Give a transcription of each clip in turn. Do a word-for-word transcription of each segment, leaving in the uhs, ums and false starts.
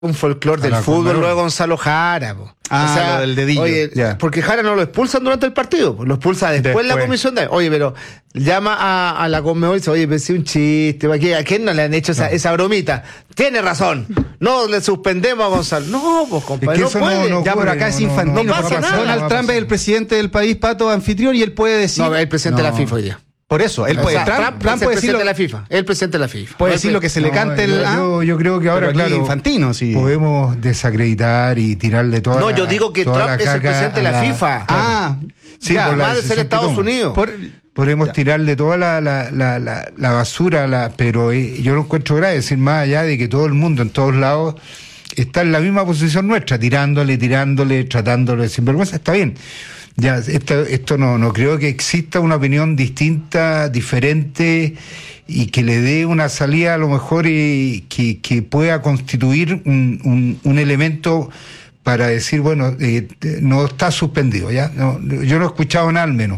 un folclore del fútbol luego Gonzalo Jara, po. Ah, o sea, lo del dedillo. Oye, yeah. porque Jara no lo expulsan durante el partido, po. Lo expulsa después, después. la comisión de... Oye, pero llama a, a la Conmebol y dice, oye, pensé un chiste, ¿a quién, a quién no le han hecho esa, no. esa bromita? Tiene razón, no le suspendemos a Gonzalo. No, pues compadre, es que no puede. No, no ya, por acá no, es infantil. No, no pasa nada. Donald Trump es el presidente del país, Pato, anfitrión, y él puede decir... No, es el presidente no. de la FIFA hoy día. Por eso, él o puede, sea, Trump, Trump, Trump es puede el decir lo, de la FIFA, el presidente de la FIFA. Puede decir lo que se no, le cante el... Yo, yo, yo creo que ahora, claro, infantino, sí. podemos desacreditar y tirarle toda No, la, yo digo que Trump es el presidente de la, la FIFA. Ah, sí, ya, por más de ser Estados Unidos. Por, podemos ya. tirarle toda la, la, la, la, la basura, la, pero eh, yo lo encuentro grave, es decir, más allá de que todo el mundo, en todos lados, está en la misma posición nuestra, tirándole, tirándole, tratándole de sinvergüenza, está bien. Ya, esto, esto no, no creo que exista una opinión distinta, diferente y que le dé una salida a lo mejor y que, que pueda constituir un, un, un elemento para decir, bueno, eh, no está suspendido, ¿ya? No, yo no he escuchado nada al menos,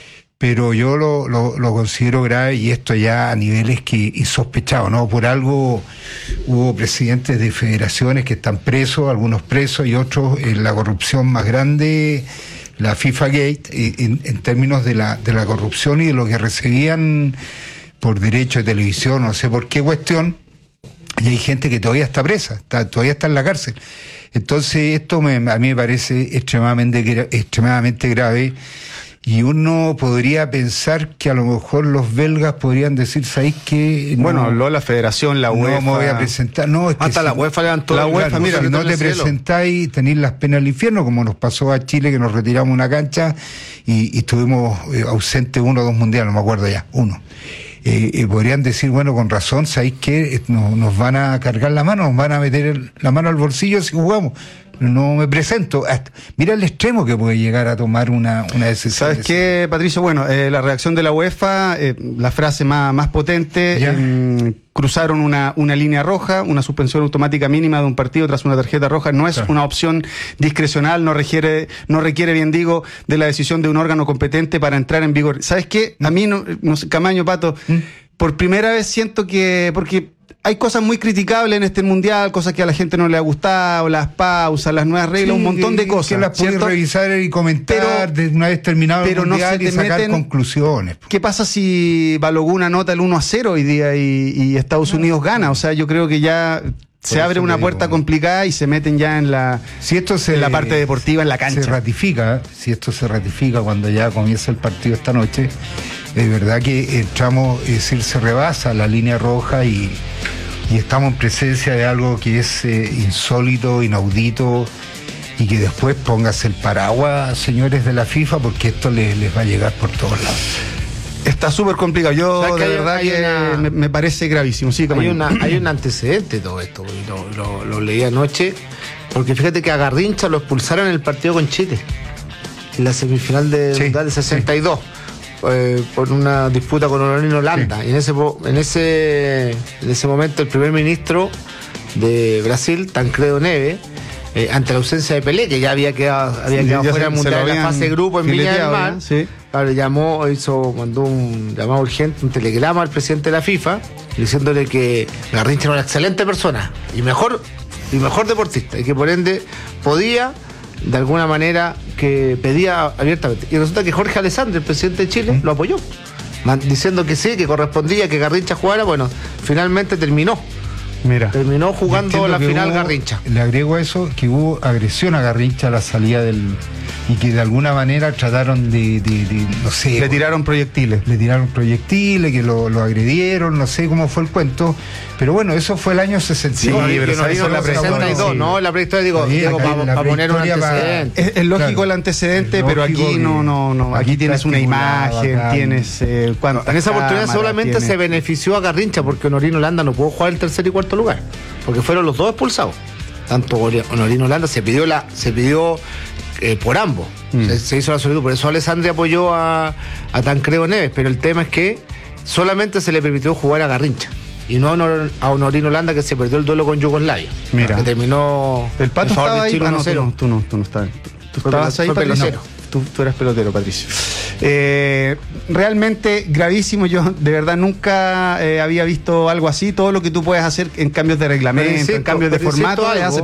pero yo lo, lo, lo considero grave y esto ya a niveles que insospechados, ¿no? Por algo hubo presidentes de federaciones que están presos, algunos presos y otros en la corrupción más grande, la FIFA Gate, en, en términos de la, de la corrupción y de lo que recibían por derecho de televisión, no sé por qué cuestión, y hay gente que todavía está presa, está, todavía está en la cárcel. Entonces esto me, a mí me parece extremadamente, extremadamente grave. Y uno podría pensar que a lo mejor los belgas podrían decir, ¿sabéis qué? No, bueno, habló la federación, la UEFA. No me voy a presentar. No, es que hasta si, la UEFA levantó. La UEFA, mira, si no te presentáis, tenéis las penas del infierno, como nos pasó a Chile, que nos retiramos una cancha y, y estuvimos eh, ausentes uno o dos mundiales, no me acuerdo ya, uno. Eh, eh, podrían decir, bueno, con razón, ¿sabéis qué? Nos, nos van a cargar la mano, nos van a meter el, la mano al bolsillo si jugamos. No me presento. Hasta, mira el extremo que puede llegar a tomar una, una decisión. ¿Sabes qué, Patricio? Bueno, eh, la reacción de la UEFA, eh, la frase más, más potente, eh, cruzaron una, una línea roja, una suspensión automática mínima de un partido tras una tarjeta roja, no es claro. una opción discrecional, no requiere, no requiere, bien digo, de la decisión de un órgano competente para entrar en vigor. ¿Sabes qué? A mí, no, no sé, Camaño, Pato, ¿Mm? por primera vez siento que, porque hay cosas muy criticables en este mundial, cosas que a la gente no le ha gustado, las pausas, las nuevas reglas, sí, un montón de cosas. Que las puedes revisar y comentar pero, de una vez terminado el mundial no y sacar meten, conclusiones. ¿Qué pasa si Balogun anota el uno a cero hoy día y, y Estados no, Unidos gana? O sea, yo creo que ya se abre una puerta digo, complicada y se meten ya en la, si esto se, en la parte deportiva, en la cancha. Se ratifica, si esto se ratifica cuando ya comienza el partido esta noche, es verdad que entramos, es decir, se rebasa la línea roja y y estamos en presencia de algo que es eh, insólito, inaudito, y que después póngase el paraguas, señores de la FIFA, porque esto les, les va a llegar por todos lados. Está súper complicado. Yo de hay, verdad hay que una, me, me parece gravísimo. Sí, hay, una, hay un antecedente de todo esto, lo, lo, lo leí anoche, porque fíjate que a Garrincha lo expulsaron en el partido con Chile, en la semifinal de sí, Mundial de sesenta y dos. Sí. Eh, por una disputa con Honorino Holanda. Sí. Y en ese, en, ese, en ese momento el primer ministro de Brasil, Tancredo Neves, eh, ante la ausencia de Pelé, que ya había quedado, había sí, quedado ya fuera del Mundial en la fase de grupo en Viña del Mar, sí. Claro, llamó, hizo, mandó un llamado urgente, un telegrama al presidente de la FIFA, diciéndole que Garrincha era una excelente persona y mejor, y mejor deportista, y que por ende podía de alguna manera que pedía abiertamente. Y resulta que Jorge Alessandri, el presidente de Chile, ¿Mm? lo apoyó, diciendo que sí, que correspondía que Garrincha jugara. Bueno, finalmente terminó. Mira, terminó jugando la final hubo, Garrincha. Le agrego a eso que hubo agresión a Garrincha a la salida del... y que de alguna manera trataron de, de, de no sé... Le tiraron proyectiles. Le tiraron proyectiles, que lo, lo agredieron, no sé cómo fue el cuento. Pero bueno, eso fue el año sesenta y dos. Sí, pero no, eso es la sesenta y dos, sí. ¿no? La prehistoria, digo, Bien, digo acá, para pa poner un antecedente. Es, es lógico claro, el antecedente, es pero aquí no, no, no. Aquí, aquí tienes una imagen, acá, tienes... Eh, en esa oportunidad solamente tienes... se benefició a Garrincha porque Honorino Holanda no pudo jugar el tercer y cuarto lugar. Porque fueron los dos expulsados. Tanto Honorino Holanda se pidió la se pidió eh, por ambos. Mm. Se, se hizo la solicitud. Por eso Alessandri apoyó a, a Tancredo Neves. Pero el tema es que solamente se le permitió jugar a Garrincha. Y no a Honorino Holanda, que se perdió el duelo con Yugoslavia. Mira. Que terminó... El Pato estaba ahí. Ah, no, tú no, tú no, tú no estabas. Tú estabas ahí, Patricio. tú, tú eras pelotero, Patricio. Eh, realmente gravísimo. Yo de verdad nunca eh, había visto algo así. Todo lo que tú puedes hacer en cambios de reglamento, en cambios de formato, es